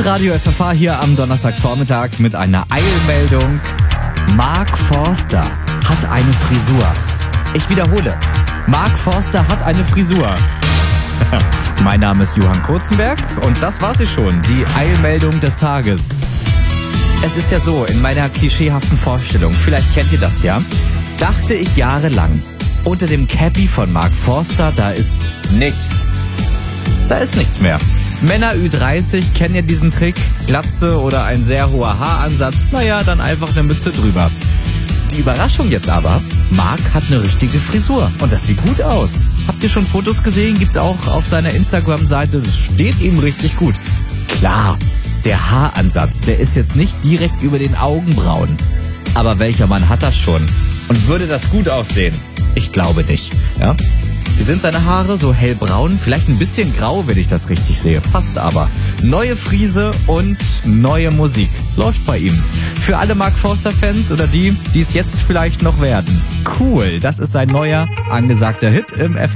Radio FFH hier am Donnerstagvormittag mit einer Eilmeldung. Mark Forster hat eine Frisur. Ich wiederhole, Mark Forster hat eine Frisur. Mein Name ist Johann Kurzenberg und das war sie schon, die Eilmeldung des Tages. Es ist ja so, in meiner klischeehaften Vorstellung, vielleicht kennt ihr das ja, dachte ich jahrelang, unter dem Cappy von Mark Forster, da ist nichts. Da ist nichts mehr. Männer Ü30 kennen ja diesen Trick, Glatze oder ein sehr hoher Haaransatz, naja, dann einfach eine Mütze drüber. Die Überraschung jetzt aber, Mark hat eine richtige Frisur und das sieht gut aus. Habt ihr schon Fotos gesehen? Gibt's auch auf seiner Instagram-Seite, das steht ihm richtig gut. Klar, der Haaransatz, der ist jetzt nicht direkt über den Augenbrauen. Aber welcher Mann hat das schon? Und würde das gut aussehen? Ich glaube nicht, ja? Wie sind seine Haare? So hellbraun, vielleicht ein bisschen grau, wenn ich das richtig sehe. Passt aber. Neue Frise und neue Musik. Läuft bei ihm. Für alle Mark Forster-Fans oder die es jetzt vielleicht noch werden. Cool, das ist sein neuer, angesagter Hit im FFH.